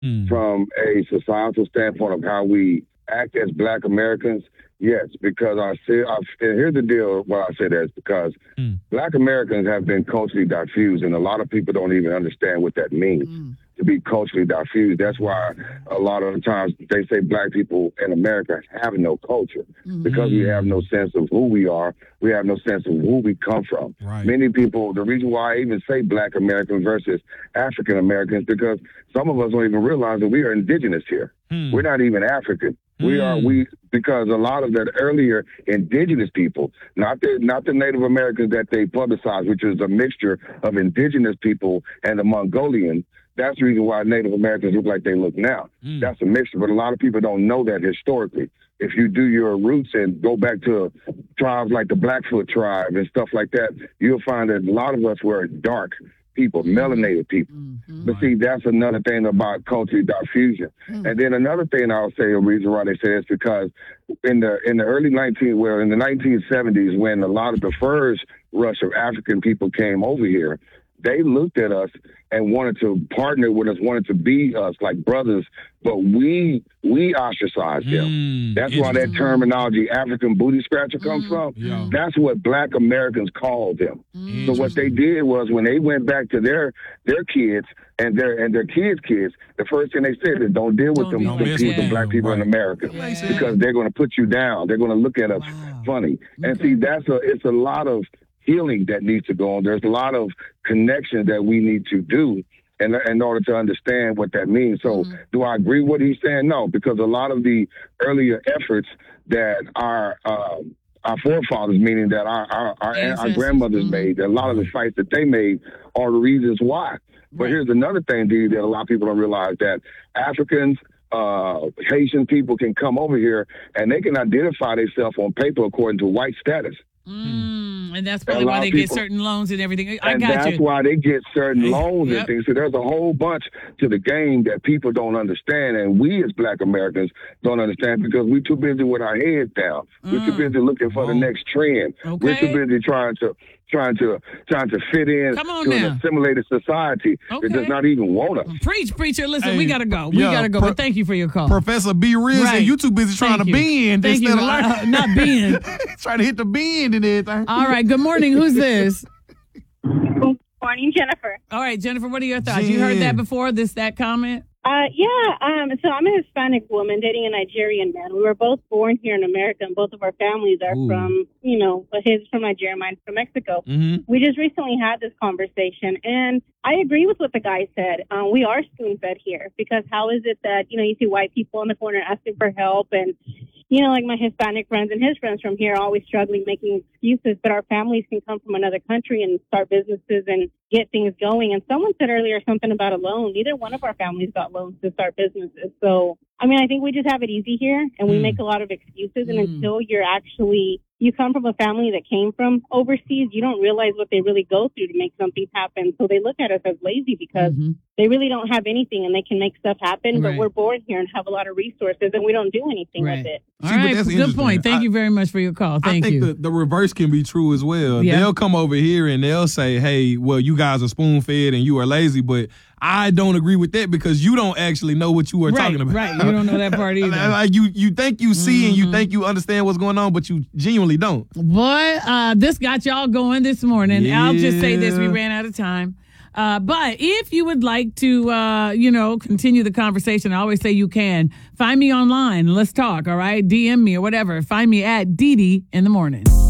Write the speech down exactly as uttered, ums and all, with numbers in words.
Mm. From a societal standpoint of how we act as Black Americans, yes, because I say, I, and here's the deal, why I say that is because mm. Black Americans have been culturally diffused, and a lot of people don't even understand what that means. Mm. To be culturally diffused. That's why a lot of the times they say Black people in America have no culture mm-hmm. because we have no sense of who we are. We have no sense of who we come from. Right. Many people, the reason why I even say Black Americans versus African Americans, because some of us don't even realize that we are indigenous here. Mm. We're not even African. We are we because a lot of that earlier indigenous people, not the not the Native Americans that they publicized, which is a mixture of indigenous people and the Mongolian. That's the reason why Native Americans look like they look now. Mm. That's a mixture, but a lot of people don't know that historically. If you do your roots and go back to tribes like the Blackfoot tribe and stuff like that, you'll find that a lot of us were dark people, melanated people. Mm-hmm. But see, that's another thing about cultural diffusion. Mm. And then another thing I'll say, a reason why they say is because in the in the early nineteen, well, in the nineteen seventies, when a lot of the first rush of African people came over here, they looked at us and wanted to partner with us, wanted to be us like brothers, but we we ostracized them. Mm, That's why that terminology, African booty scratcher, comes mm, from. Yeah. That's what Black Americans called them. Mm. So what they did was when they went back to their their kids and their and their kids' kids, the first thing they said is don't deal with don't them, compete with the Black people right. in America yeah. because they're going to put you down. They're going to look at us wow. funny. And okay. see, that's a it's a lot of healing that needs to go on. There's a lot of connection that we need to do in, in order to understand what that means. So mm-hmm. do I agree with what he's saying? No, because a lot of the earlier efforts that our uh, our forefathers, meaning that our our, our, our grandmothers mm-hmm. made, a lot of the fights that they made are the reasons why. But right. here's another thing, D, that a lot of people don't realize, that Africans, uh, Haitian people can come over here and they can identify themselves on paper according to white status. Mm, and that's probably why they people, get certain loans and everything. I and got that's you. why they get certain loans yep. and things. So there's a whole bunch to the game that people don't understand, and we as Black Americans don't understand because we're too busy with our heads down. Mm. We're too busy looking for oh. the next trend. Okay. We're too busy trying to trying to trying to fit in to now. an assimilated society okay. that does not even want us. Preach, preacher. Listen, hey, we gotta go. We yeah, gotta go. pro- but thank you for your call, Professor B. Riz. Right. You too busy trying thank to you. bend Thank instead you. of learning. Uh, not bend. Trying to hit the bend and everything. All right. Good morning. Who's this? Good morning, Jennifer. All right, Jennifer. What are your thoughts? Jen. You heard that before? This that comment? Uh, yeah, um, so I'm a Hispanic woman dating a Nigerian man. We were both born here in America, and both of our families are Ooh. from, you know, his from Nigeria, mine's from Mexico. Mm-hmm. We just recently had this conversation, and I agree with what the guy said. Um, we are spoon-fed here, because how is it that, you know, you see white people in the corner asking for help, and, you know, like my Hispanic friends and his friends from here are always struggling, making excuses, but our families can come from another country and start businesses and get things going. And someone said earlier something about a loan. Neither one of our families got loans to start businesses. So, I mean, I think we just have it easy here, and we mm. make a lot of excuses. And mm. until you're actually, you come from a family that came from overseas, you don't realize what they really go through to make something happen. So they look at us as lazy because mm-hmm. they really don't have anything and they can make stuff happen. Right. But we're born here and have a lot of resources, and we don't do anything right. with it. All See, right, good point. Thank I, you very much for your call. Thank I think you. The, the reverse can be true as well. Yeah. They'll come over here and they'll say, hey, well, you guys are spoon-fed and you are lazy, but I don't agree with that because you don't actually know what you are right, talking about. Right, you don't know that part either. Like you, you think you see mm-hmm. and you think you understand what's going on, but you genuinely don't. Boy, uh, this got y'all going this morning. Yeah. I'll just say this, we ran out of time. Uh, but if you would like to, uh, you know, continue the conversation, I always say you can. Find me online. Let's talk, all right? D M me or whatever. Find me at Dee Dee in the morning.